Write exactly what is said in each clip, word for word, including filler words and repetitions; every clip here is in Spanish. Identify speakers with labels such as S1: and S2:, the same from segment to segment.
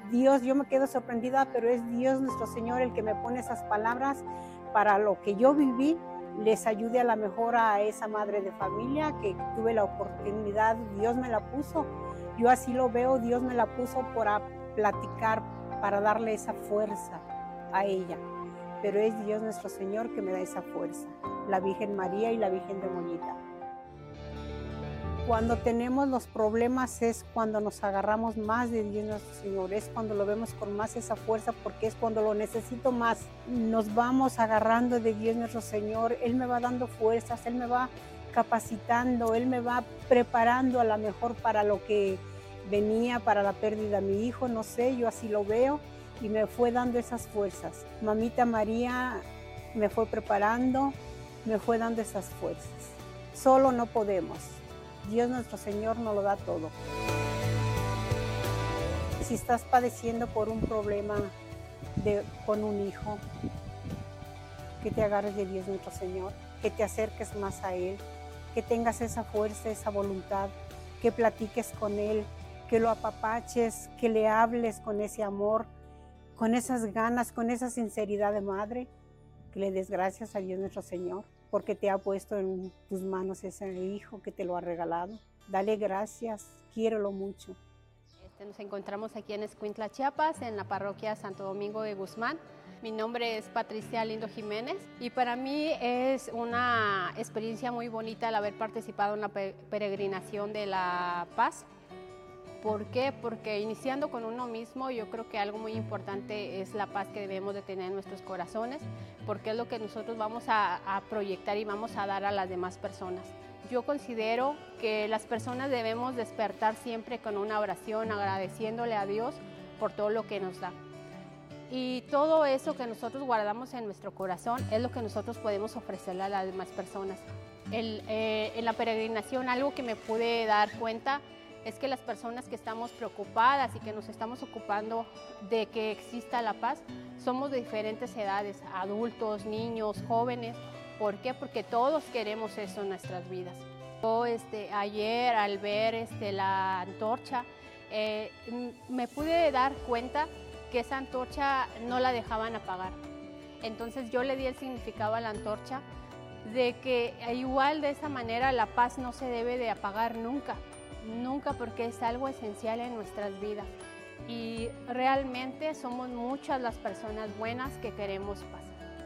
S1: Dios, yo me quedo sorprendida, pero es Dios nuestro Señor el que me pone esas palabras para lo que yo viví, les ayude a la mejor a esa madre de familia que tuve la oportunidad, Dios me la puso. Yo así lo veo, Dios me la puso para platicar, para darle esa fuerza a ella. Pero es Dios nuestro Señor que me da esa fuerza, la Virgen María y la Virgen de Mollita. Cuando tenemos los problemas es cuando nos agarramos más de Dios nuestro Señor, es cuando lo vemos con más esa fuerza porque es cuando lo necesito más. Nos vamos agarrando de Dios nuestro Señor, Él me va dando fuerzas, Él me va capacitando, Él me va preparando a lo mejor para lo que venía, para la pérdida de mi hijo, no sé, yo así lo veo y me fue dando esas fuerzas. Mamita María me fue preparando, me fue dando esas fuerzas. Solo no podemos. Dios nuestro Señor nos lo da todo. Si estás padeciendo por un problema de, con un hijo, que te agarres de Dios nuestro Señor, que te acerques más a Él, que tengas esa fuerza, esa voluntad, que platiques con Él, que lo apapaches, que le hables con ese amor, con esas ganas, con esa sinceridad de madre, que le des gracias a Dios nuestro Señor, porque te ha puesto en tus manos ese hijo que te lo ha regalado. Dale gracias, quiérelo mucho.
S2: Este, nos encontramos aquí en Escuintla, Chiapas, en la parroquia Santo Domingo de Guzmán. Mi nombre es Patricia Lindo Jiménez y para mí es una experiencia muy bonita el haber participado en la peregrinación de la paz. ¿Por qué? Porque iniciando con uno mismo, yo creo que algo muy importante es la paz que debemos de tener en nuestros corazones, porque es lo que nosotros vamos a, a proyectar y vamos a dar a las demás personas. Yo considero que las personas debemos despertar siempre con una oración, agradeciéndole a Dios por todo lo que nos da. Y todo eso que nosotros guardamos en nuestro corazón es lo que nosotros podemos ofrecerle a las demás personas. El, eh, en la peregrinación, algo que me pude dar cuenta es que las personas que estamos preocupadas y que nos estamos ocupando de que exista la paz, somos de diferentes edades, adultos, niños, jóvenes. ¿Por qué? Porque todos queremos eso en nuestras vidas. Yo este, ayer al ver este, la antorcha, eh, me pude dar cuenta que esa antorcha no la dejaban apagar. Entonces yo le di el significado a la antorcha de que igual de esa manera la paz no se debe de apagar nunca. Nunca, porque es algo esencial en nuestras vidas y realmente somos muchas las personas buenas que queremos paz.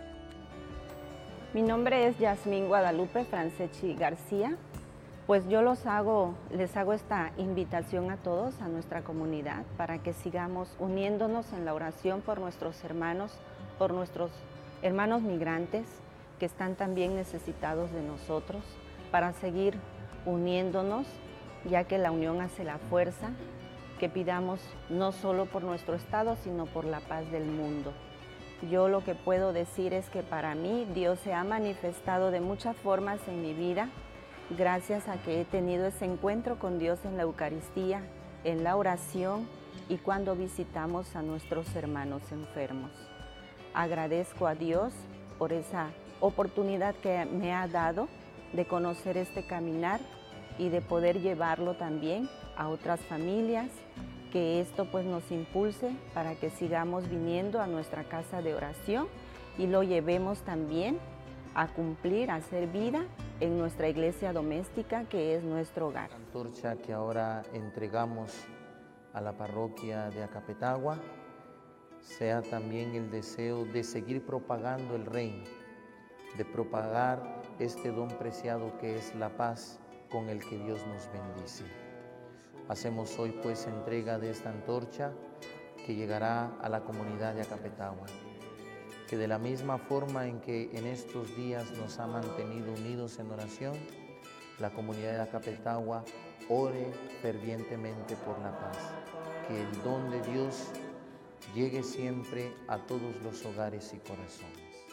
S3: Mi nombre es Yasmín Guadalupe Franceschi García. Pues yo los hago, les hago esta invitación a todos, a nuestra comunidad, para que sigamos uniéndonos en la oración por nuestros hermanos, por nuestros hermanos migrantes que están también necesitados de nosotros, para seguir uniéndonos, ya que la unión hace la fuerza, que pidamos no solo por nuestro estado, sino por la paz del mundo. Yo lo que puedo decir es que para mí Dios se ha manifestado de muchas formas en mi vida, gracias a que he tenido ese encuentro con Dios en la Eucaristía, en la oración y cuando visitamos a nuestros hermanos enfermos. Agradezco a Dios por esa oportunidad que me ha dado de conocer este caminar y de poder llevarlo también a otras familias, que esto pues nos impulse para que sigamos viniendo a nuestra casa de oración y lo llevemos también a cumplir, a hacer vida en nuestra iglesia doméstica, que es nuestro hogar.
S4: La antorcha que ahora entregamos a la parroquia de Acapetagua sea también el deseo de seguir propagando el reino, de propagar este don preciado que es la paz con el que Dios nos bendice. Hacemos hoy pues entrega de esta antorcha que llegará a la comunidad de Acapetagua, que de la misma forma en que en estos días nos ha mantenido unidos en oración, la comunidad de Acapetagua ore fervientemente por la paz, que el don de Dios llegue siempre a todos los hogares y corazones.